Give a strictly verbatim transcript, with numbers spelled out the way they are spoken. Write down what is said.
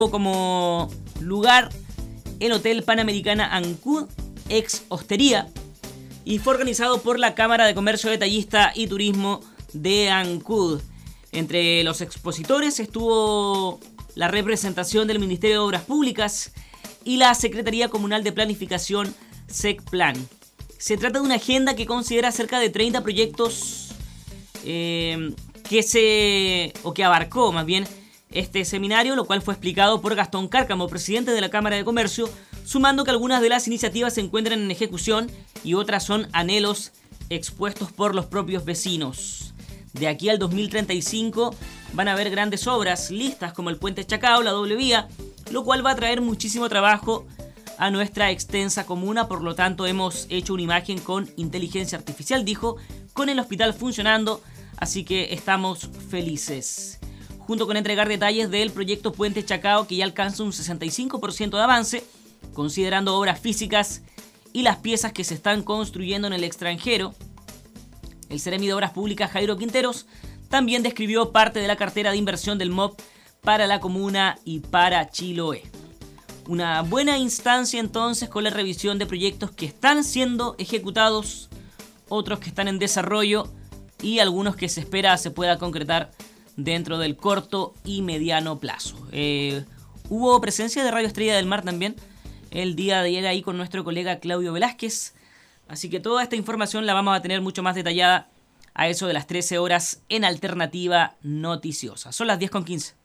como lugar el Hotel Panamericana Ancud, ex Hostería, y fue organizado por la Cámara de Comercio Detallista y Turismo de Ancud. Entre los expositores estuvo la representación del Ministerio de Obras Públicas y la Secretaría Comunal de Planificación, SECPLAN. Se trata de una agenda que considera cerca de treinta proyectos eh, que se o que abarcó más bien este seminario, lo cual fue explicado por Gastón Cárcamo, presidente de la Cámara de Comercio, sumando que algunas de las iniciativas se encuentran en ejecución y otras son anhelos expuestos por los propios vecinos. De aquí al dos mil treinta y cinco van a haber grandes obras listas como el Puente Chacao, la doble vía, lo cual va a traer muchísimo trabajo a nuestra extensa comuna. Por lo tanto, hemos hecho una imagen con inteligencia artificial, dijo, con el hospital funcionando, así que estamos felices. Junto con entregar detalles del proyecto Puente Chacao, que ya alcanza un sesenta y cinco por ciento de avance, considerando obras físicas y las piezas que se están construyendo en el extranjero. El Seremi de Obras Públicas, Jairo Quinteros, también describió parte de la cartera de inversión del M O P para la comuna y para Chiloé. Una buena instancia entonces con la revisión de proyectos que están siendo ejecutados, otros que están en desarrollo y algunos que se espera se pueda concretar dentro del corto y mediano plazo. Eh, hubo presencia de Radio Estrella del Mar también el día de ayer ahí con nuestro colega Claudio Velázquez. Así que toda esta información la vamos a tener mucho más detallada a eso de las trece horas en Alternativa Noticiosa. Son las diez con quince.